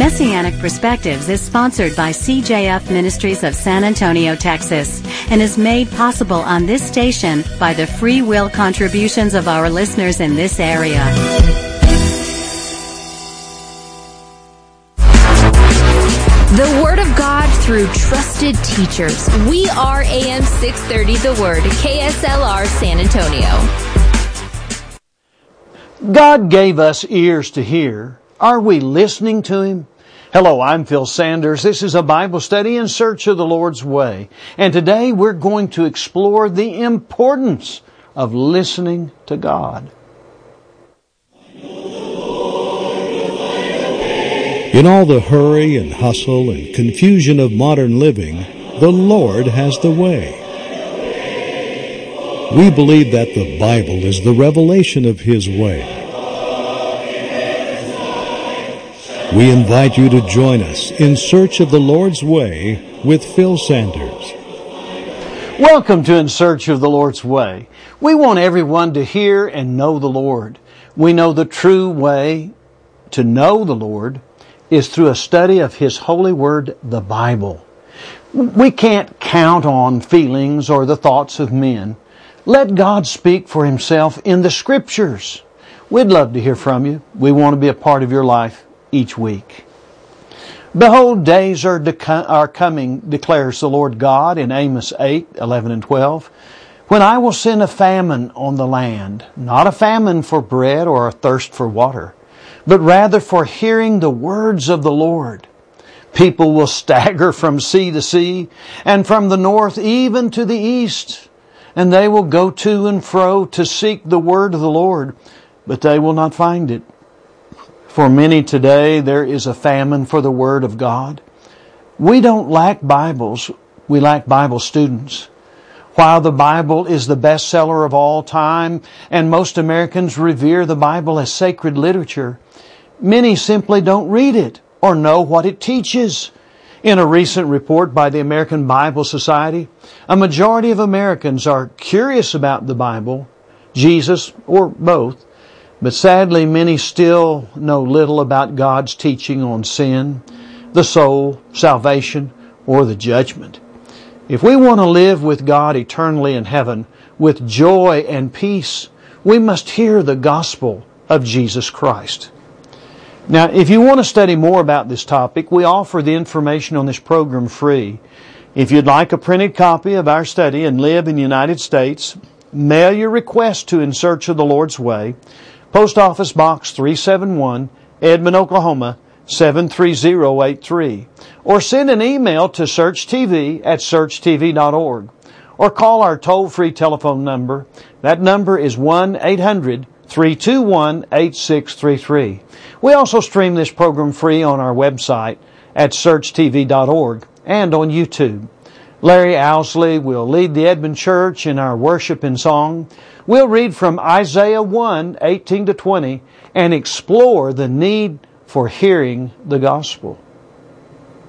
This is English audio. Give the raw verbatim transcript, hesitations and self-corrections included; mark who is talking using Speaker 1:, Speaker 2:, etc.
Speaker 1: Messianic Perspectives is sponsored by C J F Ministries of San Antonio, Texas, and is made possible on this station by the free will contributions of our listeners in this area.
Speaker 2: The Word of God through trusted teachers. We are A M six thirty The Word, K S L R San Antonio.
Speaker 3: God gave us ears to hear. Are we listening to Him? Hello, I'm Phil Sanders. This is a Bible study in search of the Lord's way. And today we're going to explore the importance of listening to God.
Speaker 4: In all the hurry and hustle and confusion of modern living, the Lord has the way. We believe that the Bible is the revelation of His way. We invite you to join us in search of the Lord's way with Phil Sanders.
Speaker 3: Welcome to In Search of the Lord's Way. We want everyone to hear and know the Lord. We know the true way to know the Lord is through a study of His holy word, the Bible. We can't count on feelings or the thoughts of men. Let God speak for Himself in the Scriptures. We'd love to hear from you. We want to be a part of your life each week. Behold, days are, deco- are coming, declares the Lord God in Amos eight, eleven and twelve, when I will send a famine on the land, not a famine for bread or a thirst for water, but rather for hearing the words of the Lord. People will stagger from sea to sea, and from the north even to the east, and they will go to and fro to seek the word of the Lord, but they will not find it. For many today, there is a famine for the Word of God. We don't lack Bibles. We lack Bible students. While the Bible is the bestseller of all time, and most Americans revere the Bible as sacred literature, many simply don't read it or know what it teaches. In a recent report by the American Bible Society, a majority of Americans are curious about the Bible, Jesus, or both. But sadly, many still know little about God's teaching on sin, the soul, salvation, or the judgment. If we want to live with God eternally in heaven, with joy and peace, we must hear the gospel of Jesus Christ. Now, if you want to study more about this topic, we offer the information on this program free. If you'd like a printed copy of our study and live in the United States, mail your request to In Search of the Lord's Way, Post Office Box three seventy-one, Edmond, Oklahoma, seven three zero eight three. Or send an email to searchtv at search t v dot org. Or call our toll-free telephone number. That number is one eight hundred three two one eight six three three. We also stream this program free on our website at search t v dot org and on YouTube. Larry Owsley will lead the Edmond Church in our worship and song. We'll read from Isaiah one, eighteen to twenty, and explore the need for hearing the gospel.